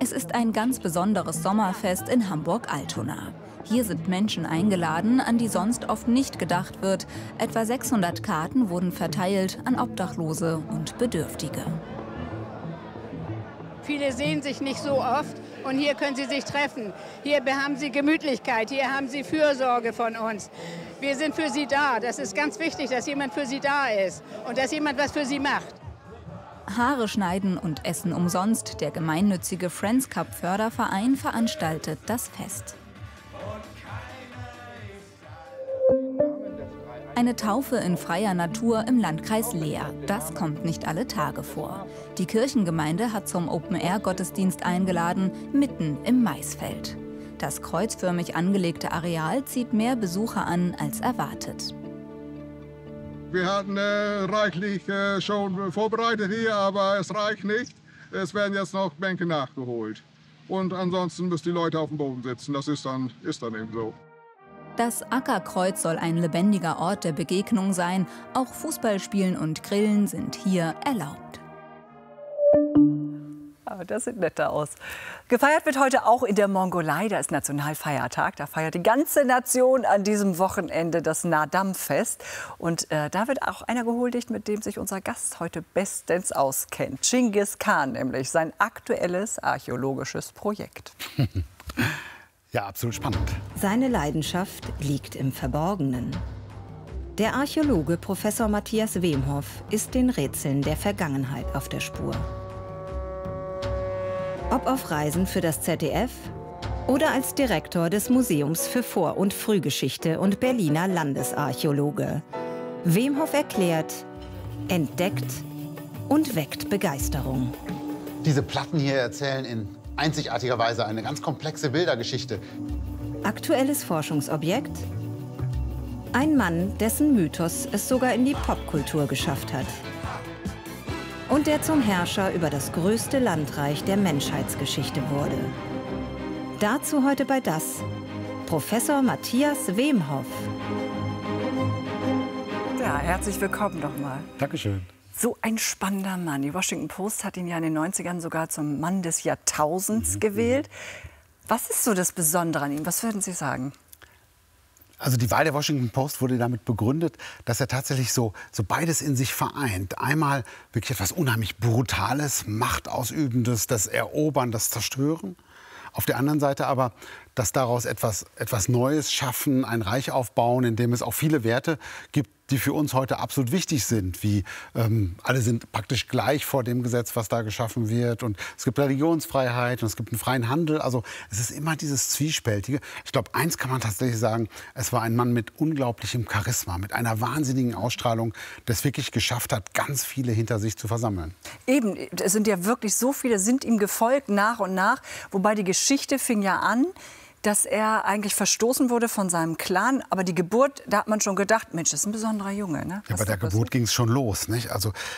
Es ist ein ganz besonderes Sommerfest in Hamburg-Altona. Hier sind Menschen eingeladen, an die sonst oft nicht gedacht wird. Etwa 600 Karten wurden verteilt an Obdachlose und Bedürftige. Viele sehen sich nicht so oft und hier können sie sich treffen. Hier haben sie Gemütlichkeit, hier haben sie Fürsorge von uns. Wir sind für sie da. Das ist ganz wichtig, dass jemand für sie da ist und dass jemand was für sie macht. Haare schneiden und Essen umsonst. Der gemeinnützige Friends Cup Förderverein veranstaltet das Fest. Eine Taufe in freier Natur im Landkreis Leer. Das kommt nicht alle Tage vor. Die Kirchengemeinde hat zum Open-Air-Gottesdienst eingeladen, mitten im Maisfeld. Das kreuzförmig angelegte Areal zieht mehr Besucher an als erwartet. Wir hatten reichlich schon vorbereitet hier, aber es reicht nicht. Es werden jetzt noch Bänke nachgeholt. Und ansonsten müssen die Leute auf dem Boden sitzen. Das ist dann eben so. Das Ackerkreuz soll ein lebendiger Ort der Begegnung sein. Auch Fußballspielen und Grillen sind hier erlaubt. Aber das sieht netter aus. Gefeiert wird heute auch in der Mongolei. Da ist Nationalfeiertag. Da feiert die ganze Nation an diesem Wochenende das Naadam-Fest. Und da wird auch einer gehuldigt, mit dem sich unser Gast heute bestens auskennt. Genghis Khan nämlich, sein aktuelles archäologisches Projekt. Ja, absolut spannend. Seine Leidenschaft liegt im Verborgenen. Der Archäologe Professor Matthias Wemhoff ist den Rätseln der Vergangenheit auf der Spur. Ob auf Reisen für das ZDF oder als Direktor des Museums für Vor- und Frühgeschichte und Berliner Landesarchäologe. Wemhoff erklärt, entdeckt und weckt Begeisterung. Diese Platten hier erzählen in einzigartiger Weise eine ganz komplexe Bildergeschichte. Aktuelles Forschungsobjekt? Ein Mann, dessen Mythos es sogar in die Popkultur geschafft hat. Und der zum Herrscher über das größte Landreich der Menschheitsgeschichte wurde. Dazu heute bei das Professor Matthias Wemhoff. Ja, herzlich willkommen nochmal. Dankeschön. So ein spannender Mann. Die Washington Post hat ihn ja in den 90ern sogar zum Mann des Jahrtausends gewählt. Was ist so das Besondere an ihm? Was würden Sie sagen? Also die Wahl der Washington Post wurde damit begründet, dass er tatsächlich so beides in sich vereint. Einmal wirklich etwas unheimlich Brutales, Machtausübendes, das Erobern, das Zerstören. Auf der anderen Seite aber, dass daraus etwas Neues schaffen, ein Reich aufbauen, in dem es auch viele Werte gibt, die für uns heute absolut wichtig sind. Wie alle sind praktisch gleich vor dem Gesetz, was da geschaffen wird. Und es gibt Religionsfreiheit und es gibt einen freien Handel. Also es ist immer dieses Zwiespältige. Ich glaube, eins kann man tatsächlich sagen, es war ein Mann mit unglaublichem Charisma, mit einer wahnsinnigen Ausstrahlung, der es wirklich geschafft hat, ganz viele hinter sich zu versammeln. Eben, es sind ja wirklich so viele, sind ihm gefolgt nach und nach. Wobei die Geschichte fing ja an, dass er eigentlich verstoßen wurde von seinem Clan. Aber die Geburt, da hat man schon gedacht, Mensch, das ist ein besonderer Junge. Ne? Ja, bei der Geburt ging es schon los. Nicht? Also